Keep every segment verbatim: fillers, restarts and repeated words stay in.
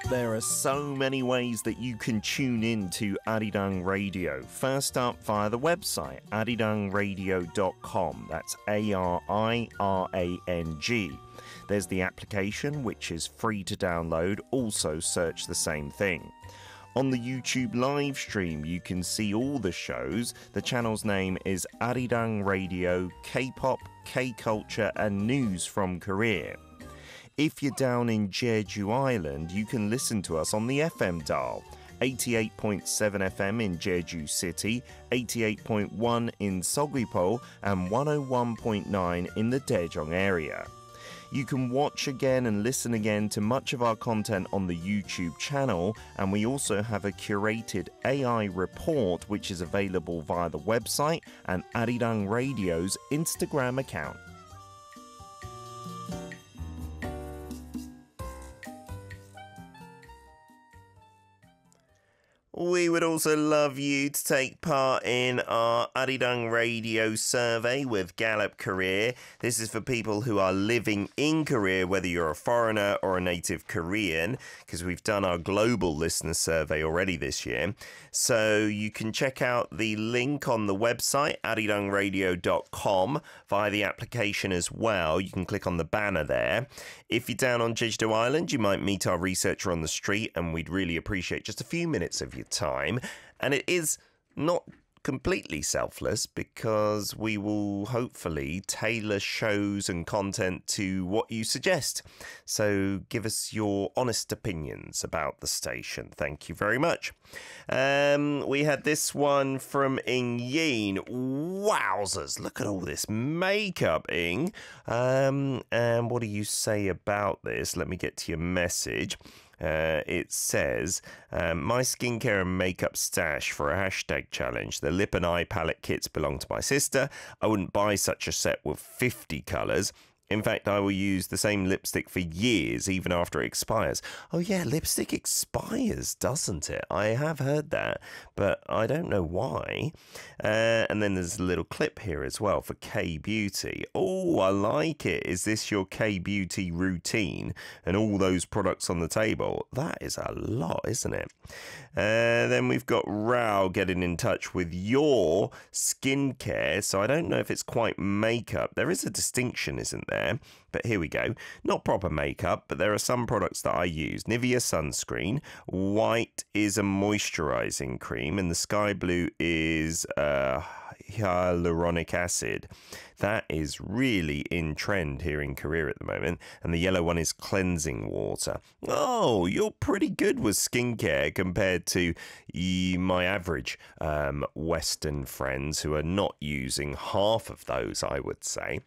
There are so many ways that you can tune in to Arirang Radio. First up, via the website, arirang radio dot com. That's A R I R A N G. There's the application, which is free to download. Also search the same thing. On the YouTube live stream, you can see all the shows. The channel's name is Arirang Radio, K-pop, K-culture and news from Korea. If you're down in Jeju Island, you can listen to us on the F M dial. eighty-eight point seven F M in Jeju City, eighty-eight point one in Seogwipo, and one oh one point nine in the Daejeong area. You can watch again and listen again to much of our content on the YouTube channel, and we also have a curated A I report which is available via the website and Arirang Radio's Instagram account. We would also love you to take part in our Arirang Radio survey with Gallup Korea. This is for people who are living in Korea, whether you're a foreigner or a native Korean, because we've done our global listener survey already this year. So you can check out the link on the website, arirang radio dot com, via the application as well. You can click on the banner there. If you're down on Jeju Island, you might meet our researcher on the street, and we'd really appreciate just a few minutes of your time. And it is not completely selfless, because we will hopefully tailor shows and content to what you suggest. So give us your honest opinions about the station. Thank you very much. Um, we had this one from Ing Yin. Wowzers, look at all this makeup, Ing. Um, and what do you say about this? Let me get to your message. Uh, it says, um, my skincare and makeup stash for a hashtag challenge. The lip and eye palette kits belong to my sister. I wouldn't buy such a set with fifty colours. In fact, I will use the same lipstick for years, even after it expires. Oh yeah, lipstick expires, doesn't it? I have heard that, but I don't know why. Uh, and then there's a little clip here as well for K-Beauty. Oh, I like it. Is this your K-Beauty routine? And all those products on the table. That is a lot, isn't it? Uh, then we've got Rao getting in touch with your skincare. So I don't know if it's quite makeup. There is a distinction, isn't there? But here we go. Not proper makeup, but there are some products that I use. Nivea sunscreen. White is a moisturizing cream, and the sky blue is uh, hyaluronic acid. That is really in trend here in Korea at the moment. And the yellow one is cleansing water. Oh, you're pretty good with skincare compared to my average um, Western friends who are not using half of those, I would say.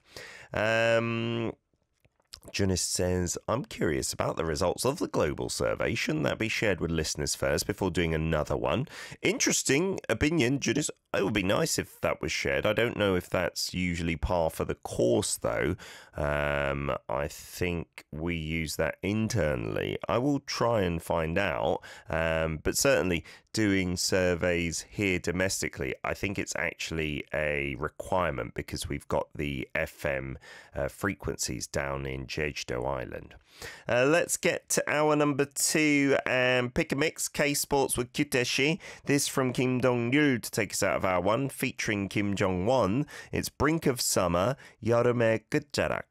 Um... Janice says, I'm curious about the results of the global survey. Shouldn't that be shared with listeners first before doing another one? Interesting opinion, Janice. It would be nice if that was shared. I don't know if that's usually par for the course, though. Um, I think we use that internally. I will try and find out. Um, but certainly doing surveys here domestically, I think it's actually a requirement because we've got the F M uh, frequencies down in Jeju Island. Uh, let's get to hour number two and pick a mix. K-Sports with Kyuteshi. This from Kim Dong-ryul to take us out of hour one, featuring Kim Jong-won. It's Brink of Summer, 여름의 끝자락.